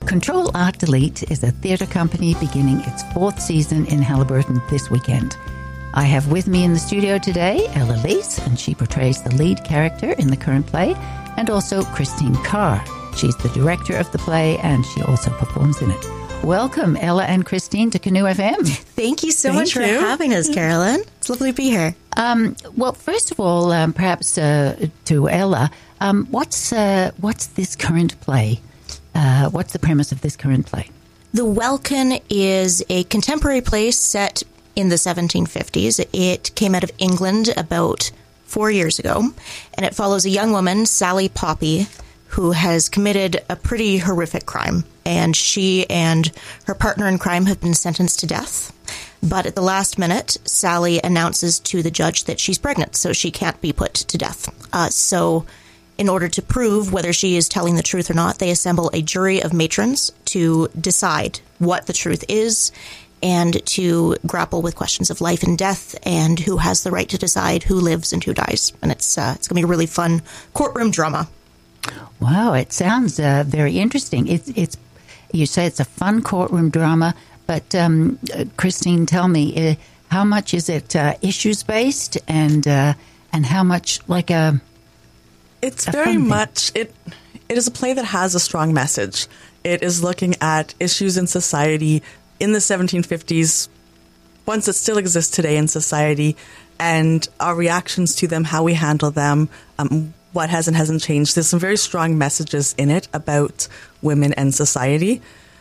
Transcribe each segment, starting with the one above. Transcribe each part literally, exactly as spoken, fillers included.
Control Alt Delete is a theatre company beginning its fourth season in Haliburton this weekend. I have with me in the studio today Ella Leese, and she portrays the lead character in the current play, and also Christine Carr. She's the director of the play, and she also performs in it. Welcome, Ella and Christine, to Canoe F M. Thank you so Thank much you. for having us, Carolyn. It's lovely to be here. Um, well, first of all, um, perhaps uh, to Ella, um, what's uh, what's this current play? Uh, what's the premise of this current play? The Welkin is a contemporary play set in the seventeen fifties. It came out of England about four years ago, and it follows a young woman, Sally Poppy, who has committed a pretty horrific crime. And she and her partner in crime have been sentenced to death. But at the last minute, Sally announces to the judge that she's pregnant, so she can't be put to death. Uh, so in order to prove whether she is telling the truth or not, they assemble a jury of matrons to decide what the truth is and to grapple with questions of life and death and who has the right to decide who lives and who dies. And it's uh, it's going to be a really fun courtroom drama. Wow, it sounds uh, very interesting. It's it's you say it's a fun courtroom drama, but um, uh, Christine, tell me, uh, how much is it uh, issues based, and uh, and how much like a It's a very fun thing? much it. It is a play that has a strong message. It is looking at issues in society in the seventeen fifties, ones that still exist today in society, and our reactions to them, how we handle them, um, what has and hasn't changed. There's some very strong messages in it about women and society.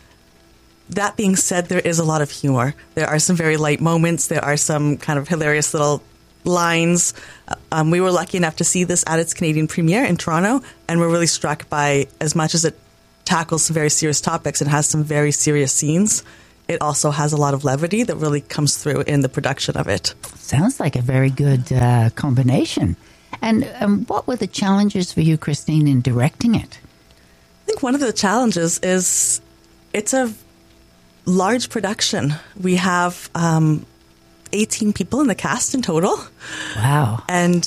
That being said, there is a lot of humor. There are some very light moments. There are some kind of hilarious little lines. Um, we were lucky enough to see this at its Canadian premiere in Toronto, and we're really struck by, as much as it tackles some very serious topics and has some very serious scenes, it also has a lot of levity that really comes through in the production of it. sounds like a very good uh, combination. And um, what were the challenges for you, Christine, in directing it? I think one of the challenges is it's a large production. We have um, eighteen people in the cast in total. Wow. And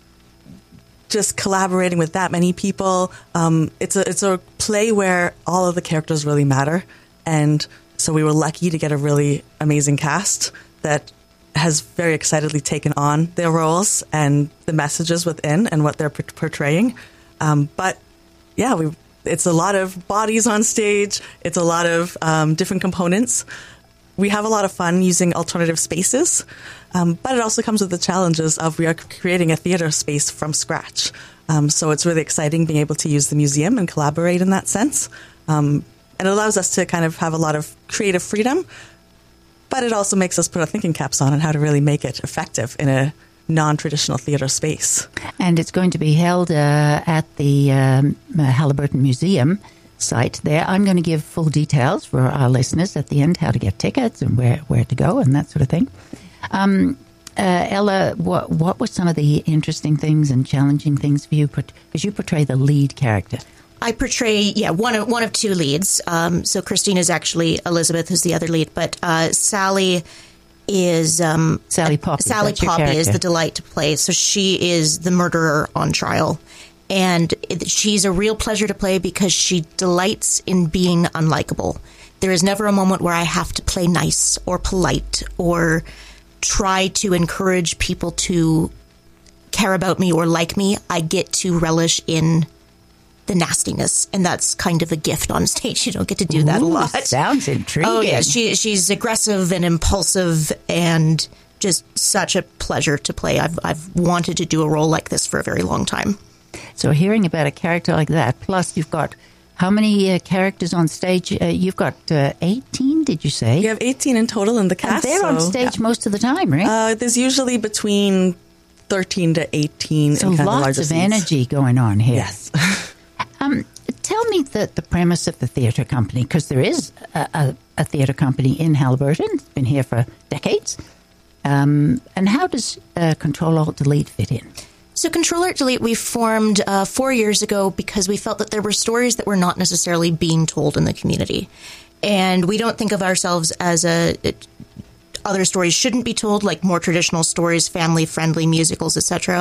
just collaborating with that many people, um, it's a it's a play where all of the characters really matter. And so we were lucky to get a really amazing cast that has very excitedly taken on their roles and the messages within and what they're p- portraying. Um, but yeah, we it's a lot of bodies on stage. It's a lot of um, different components. We have a lot of fun using alternative spaces, um, but it also comes with the challenges of we are creating a theater space from scratch. Um, so it's really exciting being able to use the museum and collaborate in that sense. Um, and it allows us to kind of have a lot of creative freedom, but it also makes us put our thinking caps on and how to really make it effective in a non-traditional theater space. And it's going to be held uh, at the um, Haliburton Museum site there. I'm going to give full details for our listeners at the end, how to get tickets and where, where to go and that sort of thing. Um, uh, Ella, what, what were some of the interesting things and challenging things for you? Because you portray the lead character. I portray, yeah, one of one of two leads. Um, so Christine is actually Elizabeth, who's the other lead, but uh, Sally is um, Sally Poppy. Sally That's your Poppy is character. the delight to play. So she is the murderer on trial, and it, she's a real pleasure to play because she delights in being unlikable. There is never a moment where I have to play nice or polite or try to encourage people to care about me or like me. I get to relish in the nastiness, and that's kind of a gift on stage. You don't get to do that Ooh, a lot. Sounds intriguing. Oh yeah, she she's aggressive and impulsive, and just such a pleasure to play. I've I've wanted to do a role like this for a very long time. So hearing about a character like that, plus you've got how many uh, characters on stage? Uh, you've got uh, eighteen, did you say? We have eighteen in total in the cast. And they're on so, stage most of the time, right? Uh, there's usually between thirteen to eighteen. so in kind lots of, larger of scenes. energy going on here. Yes. Um, tell me the, the premise of the theatre company, because there is a, a, a theatre company in Haliburton. It's been here for decades. Um, and how does uh, Control Alt Delete fit in? So Control Alt Delete we formed uh, four years ago because we felt that there were stories that were not necessarily being told in the community. And we don't think of ourselves as a... It, other stories shouldn't be told, like more traditional stories, family-friendly musicals, et cetera.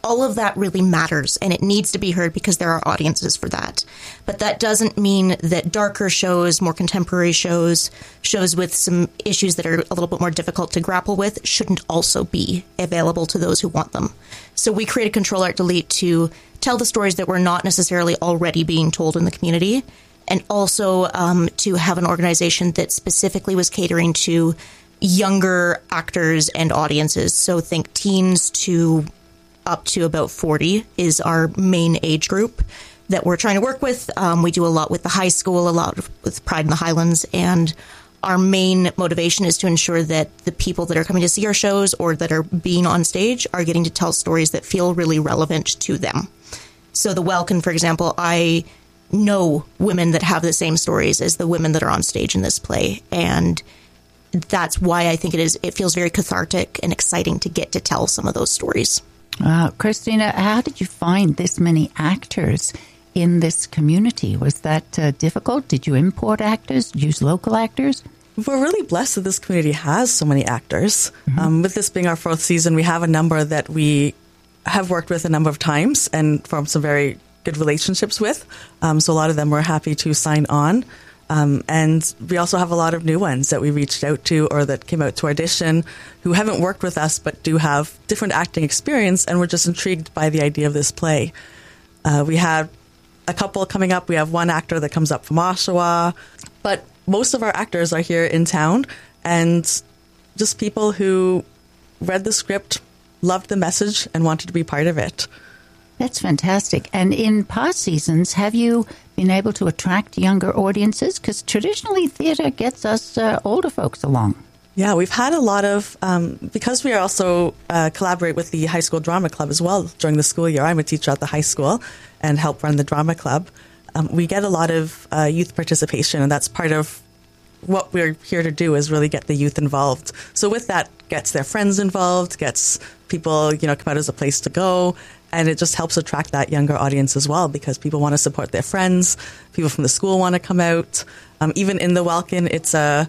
all of that really matters, and it needs to be heard because there are audiences for that. But that doesn't mean that darker shows, more contemporary shows, shows with some issues that are a little bit more difficult to grapple with shouldn't also be available to those who want them. So we created Control Alt Delete to tell the stories that were not necessarily already being told in the community, and also um, to have an organization that specifically was catering to younger actors and audiences. So think teens to up to about forty is our main age group that we're trying to work with. Um, we do a lot with the high school, a lot with Pride in the Highlands, and our main motivation is to ensure that the people that are coming to see our shows or that are being on stage are getting to tell stories that feel really relevant to them. So the Welkin, for example, I know women that have the same stories as the women that are on stage in this play, and that's why I think it is. It feels very cathartic and exciting to get to tell some of those stories. Uh, Christina, how did you find this many actors in this community? Was that uh, difficult? Did you import actors, use local actors? We're really blessed that this community has so many actors. Mm-hmm. Um, with this being our fourth season, we have a number that we have worked with a number of times and formed some very good relationships with. Um, so a lot of them were happy to sign on. Um, and we also have a lot of new ones that we reached out to or that came out to audition who haven't worked with us but do have different acting experience and were just intrigued by the idea of this play. Uh, we had a couple coming up. We have one actor that comes up from Oshawa, but most of our actors are here in town and just people who read the script, loved the message, and wanted to be part of it. That's fantastic. And in past seasons, have you been able to attract younger audiences? Because traditionally, theatre gets us uh, older folks along. Yeah, we've had a lot of, um, because we are also uh, collaborate with the high school drama club as well during the school year. I'm a teacher at the high school and help run the drama club. Um, we get a lot of uh, youth participation, and that's part of what we're here to do is really get the youth involved. So with that, gets their friends involved, gets people, you know, come out as a place to go. And it just helps attract that younger audience as well because people want to support their friends. People from the school want to come out. Um, even in the Welkin, it's a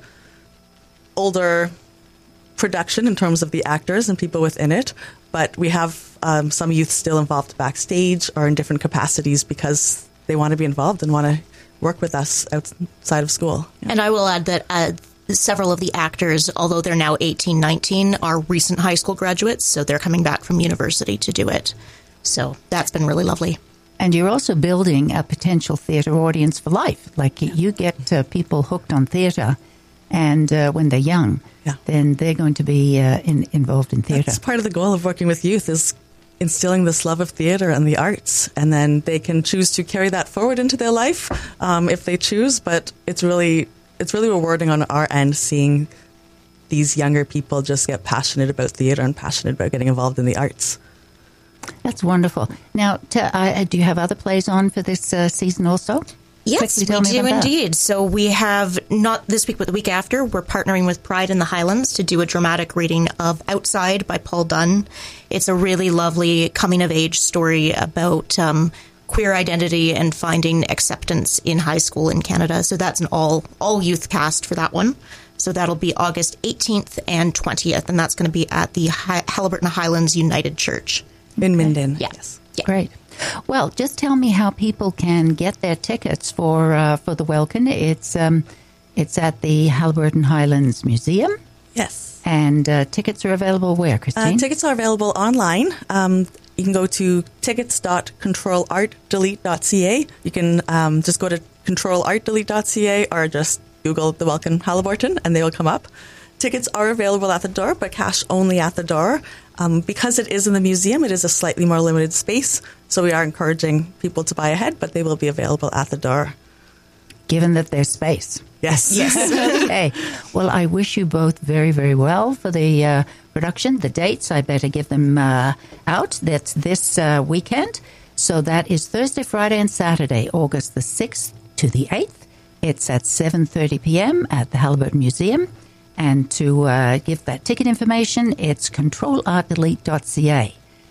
older production in terms of the actors and people within it. But we have um, some youth still involved backstage or in different capacities because they want to be involved and want to work with us outside of school. Yeah. And I will add that uh, several of the actors, although they're now eighteen, nineteen, are recent high school graduates. So they're coming back from university to do it. So that's been really lovely. And you're also building a potential theatre audience for life. Like you get uh, people hooked on theatre, and uh, when they're young, yeah. then they're going to be uh, in, involved in theatre. That's part of the goal of working with youth is instilling this love of theatre and the arts, and then they can choose to carry that forward into their life um, if they choose. But it's really, it's really rewarding on our end seeing these younger people just get passionate about theatre and passionate about getting involved in the arts. That's wonderful. Now, to, uh, do you have other plays on for this uh, season also? Yes, we do indeed. That. So we have, not this week, but the week after, we're partnering with Pride in the Highlands to do a dramatic reading of Outside by Paul Dunn. It's a really lovely coming-of-age story about um, queer identity and finding acceptance in high school in Canada. So that's an all, all-youth cast for that one. So that'll be August eighteenth and twentieth, and that's going to be at the Hi- Haliburton Highlands United Church. In Minden. Yeah. Yes. Yeah. Great. Well, just tell me how people can get their tickets for uh, for the Welkin. It's um, it's at the Haliburton Highlands Museum. Yes. And uh, tickets are available where, Christine? Uh, tickets are available online. Um, you can go to tickets dot control art delete dot c a. You can um, just go to control art delete dot c a or just Google the Welkin Haliburton and they will come up. Tickets are available at the door, but cash only at the door. Um, because it is in the museum, it is a slightly more limited space, so we are encouraging people to buy ahead, but they will be available at the door. Given that there's space. Yes. Yes. Okay. Well, I wish you both very, very well for the uh, production. The dates, I better give them uh, out. That's this uh, weekend. So that is Thursday, Friday, and Saturday, August the sixth to the eighth. It's at seven thirty p.m. at the Haliburton Museum. And to uh, give that ticket information, it's control art delete dot c a.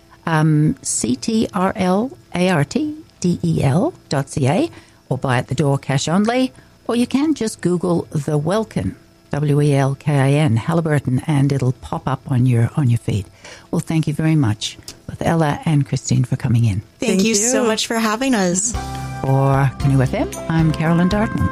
Um, C T R L A R T D E L dot C A, or buy at the door cash only, or you can just Google the Welkin. W E L K I N, Haliburton, and it'll pop up on your on your feed. Well, thank you very much, both Ella and Christine, for coming in. Thank, Thank you, you so much for having us. For Canoe F M, I'm Carolyn Dartman.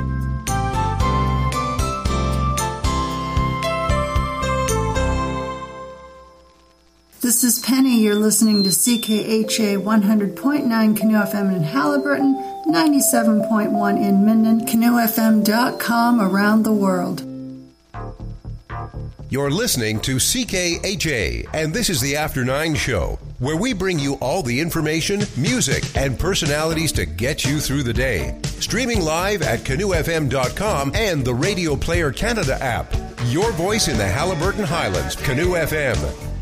This is Penny. You're listening to C K H A one hundred point nine Canoe F M in Haliburton, ninety-seven point one in Minden, canoe f m dot com around the world. You're listening to C K H A, and this is the After Nine Show, where we bring you all the information, music, and personalities to get you through the day. Streaming live at canoe f m dot com and the Radio Player Canada app. Your voice in the Haliburton Highlands, Canoe F M.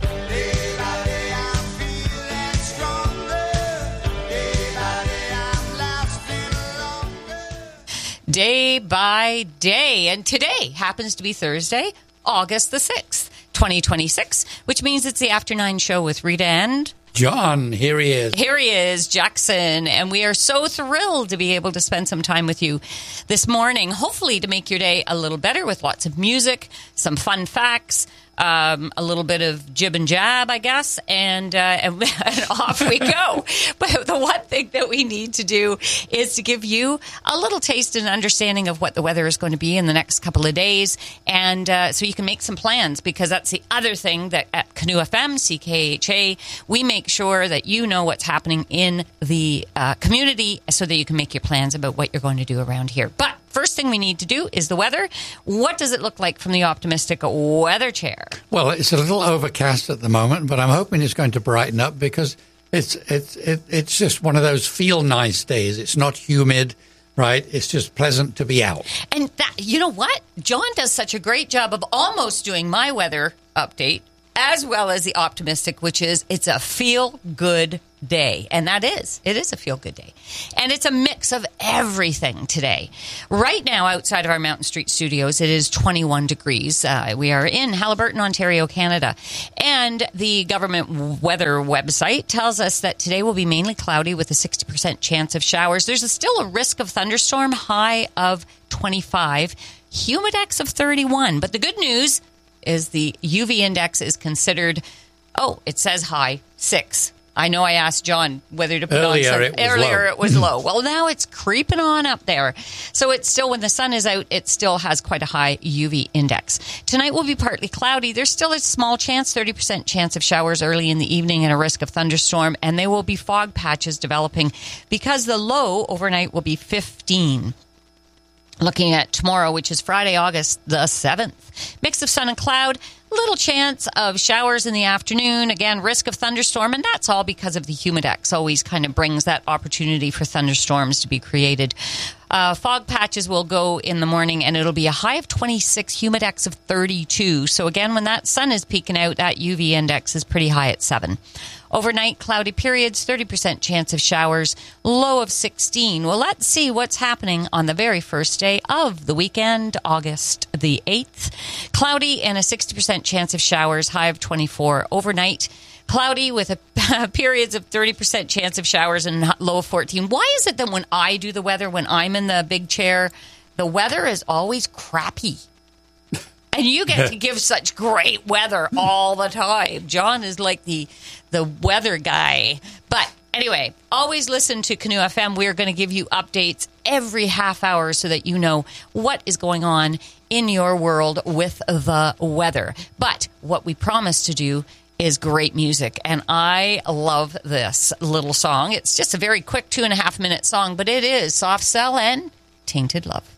Day by day. And today happens to be Thursday, August the sixth, twenty twenty-six, which means it's the After Nine Show with Rita and John. Here he is. Here he is, Jackson. And we are so thrilled to be able to spend some time with you this morning, hopefully to make your day a little better with lots of music, some fun facts, Um, a little bit of jib and jab, I guess, and, uh, and, and off we go. But the one thing that we need to do is to give you a little taste and understanding of what the weather is going to be in the next couple of days, and uh, so you can make some plans, because that's the other thing that at Canoe F M, C K H A, we make sure that you know what's happening in the uh, community so that you can make your plans about what you're going to do around here. But first thing we need to do is the weather. What does it look like from the Optimistic Weather Chair? Well, it's a little overcast at the moment, but I'm hoping it's going to brighten up, because it's it's it, it's just one of those feel nice days. It's not humid, right? It's just pleasant to be out. And that, you know what? John does such a great job of almost doing my weather update as well as the Optimistic, which is it's a feel-good day. And that is. It is a feel-good day. And it's a mix of everything today. Right now, outside of our Mountain Street studios, it is twenty-one degrees. Uh, we are in Haliburton, Ontario, Canada. And the government weather website tells us that today will be mainly cloudy with a sixty percent chance of showers. There's a, still a risk of thunderstorm, high of twenty-five, humidex of thirty-one. But the good news is the U V index is considered, oh, it says high, six. I know I asked John whether to put earlier on some, it was earlier low. it was low. Well, now it's creeping on up there. So it's still, when the sun is out, it still has quite a high U V index. Tonight will be partly cloudy. There's still a small chance, thirty percent chance of showers early in the evening and a risk of thunderstorm. And there will be fog patches developing because the low overnight will be fifteen. Looking at tomorrow, which is Friday, August the seventh. Mix of sun and cloud, little chance of showers in the afternoon. Again, risk of thunderstorm, and that's all because of the humidex. Always kind of brings that opportunity for thunderstorms to be created. Uh, fog patches will go in the morning, and it'll be a high of twenty-six, humidex of thirty-two. So again, when that sun is peeking out, that U V index is pretty high at seven. Overnight, cloudy periods, thirty percent chance of showers, low of sixteen. Well, let's see what's happening on the very first day of the weekend, August the eighth. Cloudy and a sixty percent chance of showers, high of twenty-four. Overnight, cloudy with a, periods of thirty percent chance of showers and low of fourteen. Why is it that when I do the weather, when I'm in the big chair, the weather is always crappy? And you get to give such great weather all the time. John is like the the weather guy. But anyway, always listen to Canoe F M. We're going to give you updates every half hour so that you know what is going on in your world with the weather. But what we promise to do is great music. And I love this little song. It's just a very quick two and a half minute song, but it is Soft Cell and Tainted Love.